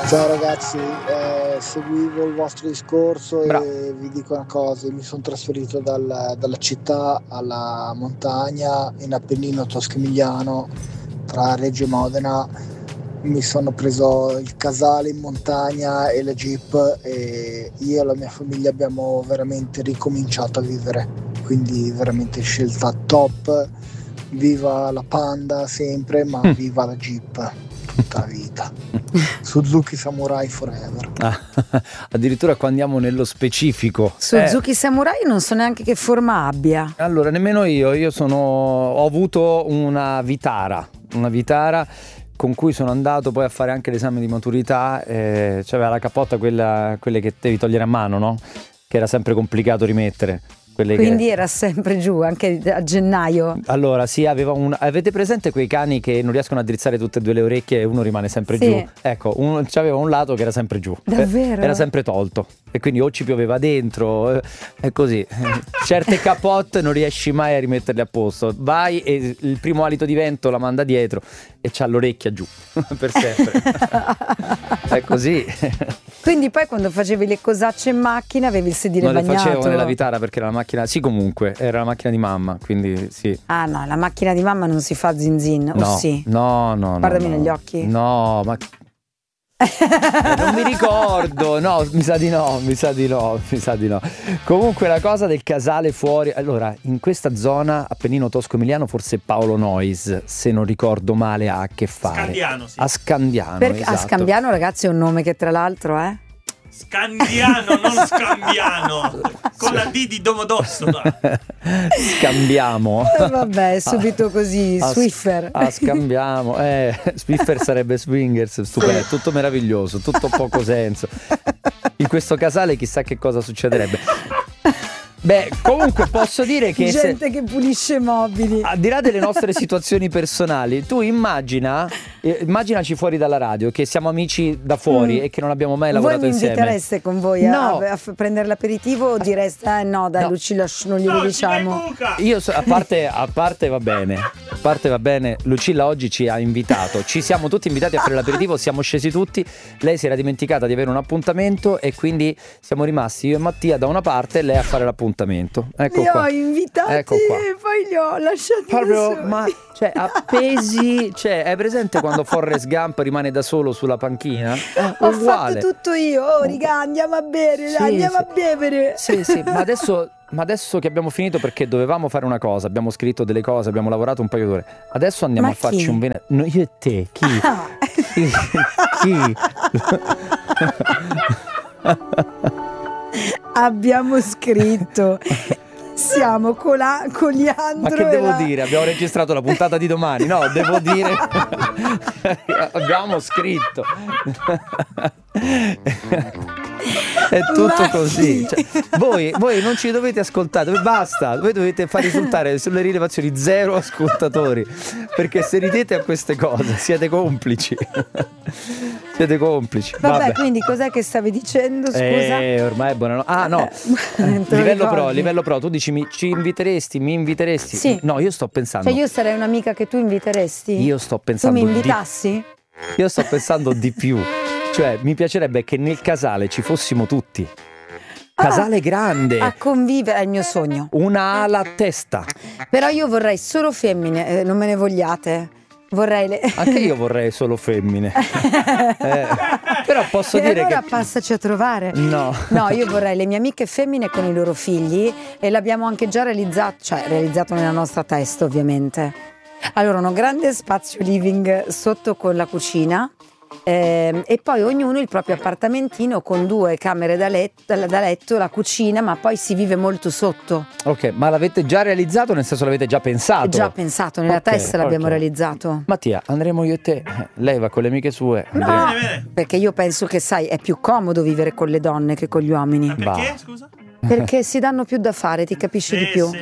Ciao ragazzi, seguivo il vostro discorso e vi dico una cosa, mi sono trasferito dalla città alla montagna in Appennino tosco-emiliano tra Reggio e Modena, mi sono preso il casale in montagna e la Jeep e io e la mia famiglia abbiamo veramente ricominciato a vivere, quindi veramente scelta top, viva la Panda sempre, ma viva la Jeep. Tutta la vita. Suzuki Samurai Forever. Addirittura qua andiamo nello specifico. Suzuki Samurai non so neanche che forma abbia. Allora, nemmeno io ho avuto una Vitara con cui sono andato poi a fare anche l'esame di maturità, c'aveva la cappotta quelle che devi togliere a mano, no? Che era sempre complicato rimettere. Quindi era sempre giù, anche a gennaio. Allora sì, avete presente quei cani che non riescono a drizzare tutte e due le orecchie e uno rimane sempre giù? Ecco, c'aveva un lato che era sempre giù. Davvero? Era sempre tolto. E quindi o ci pioveva dentro, è così. Certe capotte non riesci mai a rimetterle a posto. Vai e il primo alito di vento la manda dietro e c'ha l'orecchia giù per sempre. È così. Quindi poi quando facevi le cosacce in macchina avevi il sedile bagnato? Non le facevo nella Vitara perché era la macchina, sì, comunque era la macchina di mamma, quindi sì. Ah no, la macchina di mamma non si fa zin, no, o sì? No. Guardami negli occhi. No, ma non mi ricordo, no, mi sa di no. Comunque la cosa del casale fuori, allora in questa zona Appennino tosco-emiliano forse Paolo Noyes, se non ricordo male, ha a che fare Scandiano, sì. A Scandiano, esatto. A Scandiano, ragazzi, è un nome che tra l'altro è Scandiano, non Scambiano, con la D di Domodossola. Scambiamo. Vabbè, subito così, Swiffer. Scambiamo. Swiffer sarebbe swingers, stupendo, sì. Tutto meraviglioso, tutto poco senso. In questo casale chissà che cosa succederebbe. Beh, comunque posso dire che gente che pulisce mobili. Al di là delle nostre situazioni personali, tu immaginaci fuori dalla radio che siamo amici da fuori e che non abbiamo mai lavorato insieme. Voi mi invitereste con voi a prendere l'aperitivo o direste no dai, Lucilla non glielo diciamo? Io a parte va bene, Lucilla oggi ci ha invitato, ci siamo tutti invitati a fare l'aperitivo, siamo scesi tutti, lei si era dimenticata di avere un appuntamento e quindi siamo rimasti io e Mattia da una parte e lei a fare l'appuntamento. Ecco li qua. Ho invitati e poi li ho lasciati proprio, ma appesi, hai presente quando Forrest Gump rimane da solo sulla panchina? Ho fatto tutto io, raga, andiamo a bere, a bere. Sì, ma adesso che abbiamo finito, perché dovevamo fare una cosa, abbiamo scritto delle cose, abbiamo lavorato un paio d'ore, adesso andiamo a farci un venerdì. No, io e te, chi? Chi? Abbiamo scritto, siamo con Leandro. Ma che devo dire? Abbiamo registrato la puntata di domani. No, devo dire abbiamo scritto. È tutto così. Voi non ci dovete ascoltare, basta, voi dovete far risultare sulle rilevazioni 0 ascoltatori, perché se ridete a queste cose siete complici. Vabbè, quindi cos'è che stavi dicendo, scusa? Ormai è buonanotte. No. Livello pro, tu dici mi inviteresti? Sì. No, io sto pensando. Io sarei un'amica che tu inviteresti? Io sto pensando. Tu mi invitassi? Io sto pensando di più. Cioè, mi piacerebbe che nel casale ci fossimo tutti. Casale grande. A convivere, è il mio sogno. Una ala a testa. Però io vorrei solo femmine, non me ne vogliate. Anche io vorrei solo femmine. Però posso dire allora che passaci a trovare. No, io vorrei le mie amiche femmine con i loro figli e l'abbiamo anche già realizzato nella nostra testa, ovviamente. Allora, uno grande spazio living sotto con la cucina. E poi ognuno il proprio appartamentino con 2 camere da letto, la cucina, ma poi si vive molto sotto. Ok, ma l'avete già realizzato, nel senso l'avete già pensato? Già pensato, nella testa l'abbiamo realizzato. Mattia, andremo io e te, lei va con le amiche sue. No, perché io penso che è più comodo vivere con le donne che con gli uomini. Perché, scusa? Perché si danno più da fare, ti capisci di più. Sì.